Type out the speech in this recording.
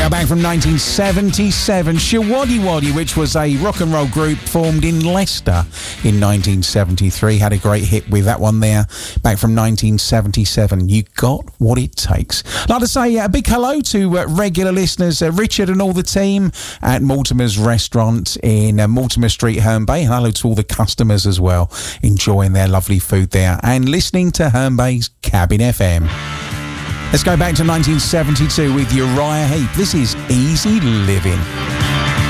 go back from 1977. Showaddy Waddy, which was a rock and roll group formed in Leicester in 1973. Had a great hit with that one there back from 1977. You got what it takes. I'd like to say a big hello to regular listeners, Richard and all the team at Mortimer's Restaurant in Mortimer Street, Herne Bay. And hello to all the customers as well, enjoying their lovely food there and listening to Herne Bay's Cabin FM. Let's go back to 1972 with Uriah Heep. This is Easy Living.